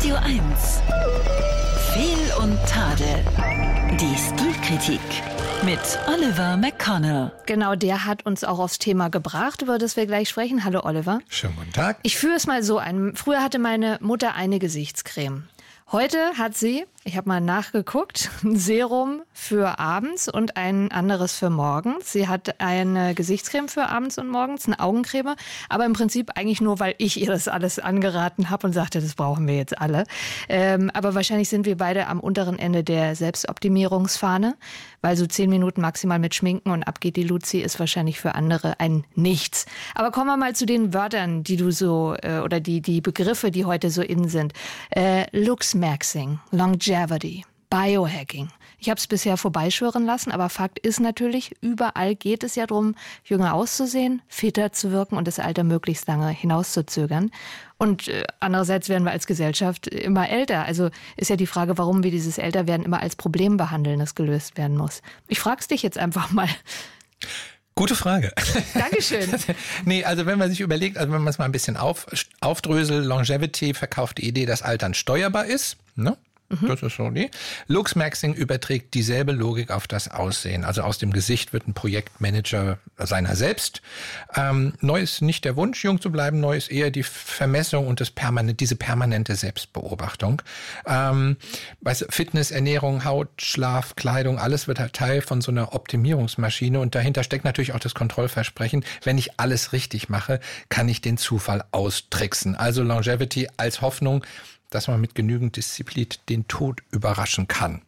Radio 1. Fehl und Tadel. Die Stilkritik mit Oliver McConnell. Genau, der hat uns auch aufs Thema gebracht, über das wir gleich sprechen. Hallo Oliver. Schönen guten Tag. Ich führe es mal so ein. Früher hatte meine Mutter eine Gesichtscreme. Heute hat sie, ich habe mal nachgeguckt, ein Serum für abends und ein anderes für morgens. Sie hat eine Gesichtscreme für abends und morgens, eine Augencreme, aber im Prinzip eigentlich nur, weil ich ihr das alles angeraten habe und sagte, das brauchen wir jetzt alle. Aber wahrscheinlich sind wir beide am unteren Ende der Selbstoptimierungsfahne, weil so 10 Minuten maximal mit Schminken und ab geht die Luzi ist wahrscheinlich für andere ein Nichts. Aber kommen wir mal zu den Wörtern, die du so, oder die Begriffe, die heute so in sind. Looksmaxing, Longevity, Biohacking. Ich habe es bisher vorbeischwören lassen, aber Fakt ist natürlich, überall geht es ja darum, jünger auszusehen, fitter zu wirken und das Alter möglichst lange hinauszuzögern. Und andererseits werden wir als Gesellschaft immer älter. Also ist ja die Frage, warum wir dieses Älterwerden immer als Problem behandeln, das gelöst werden muss. Ich frag's dich jetzt einfach mal. Gute Frage. Dankeschön. Nee, also wenn man sich überlegt, also wenn man es mal ein bisschen aufdröselt, Longevity verkauft die Idee, dass Altern steuerbar ist, ne? Das ist so die. Looksmaxing überträgt dieselbe Logik auf das Aussehen. Also aus dem Gesicht wird ein Projektmanager seiner selbst. Neu ist nicht der Wunsch, jung zu bleiben, neu ist eher die Vermessung und diese permanente Selbstbeobachtung. Fitness, Ernährung, Haut, Schlaf, Kleidung, alles wird halt Teil von so einer Optimierungsmaschine und dahinter steckt natürlich auch das Kontrollversprechen. Wenn ich alles richtig mache, kann ich den Zufall austricksen. Also Longevity als Hoffnung, dass man mit genügend Disziplin den Tod überraschen kann.